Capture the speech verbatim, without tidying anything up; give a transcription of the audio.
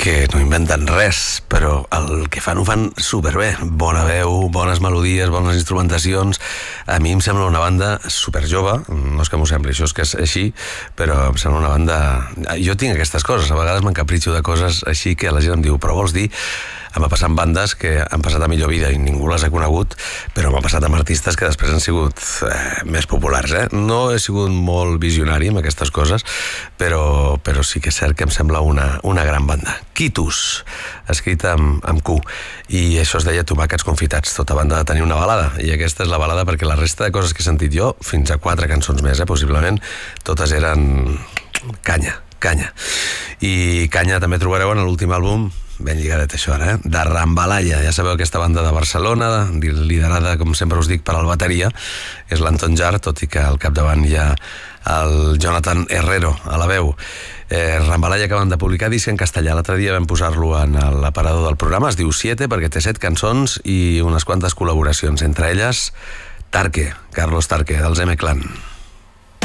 que no inventen res, però el que fan ho fan superbé. Bona veu, bones melodies, bones instrumentacions. A mi em sembla una banda superjove, no és que m'ho sembli, això és que és així, però em sembla una banda... Jo tinc aquestes coses, a vegades m'encapritxo de coses així que la gent em diu, però vols dir... Em ha passat amb bandes que han passat a millor vida i ningú les ha conegut, però m'ha passat amb artistes que després han sigut eh, més populars. Eh? No he sigut molt visionari amb aquestes coses, però, però sí que és cert que em sembla una, una gran banda. Quitus, escrita amb, amb Q, i això es deia Tomàquets confitats. Tota banda ha de tenir una balada, i aquesta és la balada perquè la resta de coses que he sentit jo, fins a quatre cançons més, eh, possiblement, totes eren canya, canya. I canya també trobareu en l'últim àlbum, ben lligadet això ara, eh? de Rambalaya. Ja sabeu, aquesta banda de Barcelona, liderada, com sempre us dic, per al bateria, és l'Anton Jar, tot i que al capdavant hi ha el Jonathan Herrero a la veu. Eh, Rambalaya acaben de publicar disc en castellà. L'altre dia vam posar-lo en l'aparador del programa, es diu Siete, perquè té set cançons i unes quantes col·laboracions, entre elles Tarque, Carlos Tarque, dels M-Clan.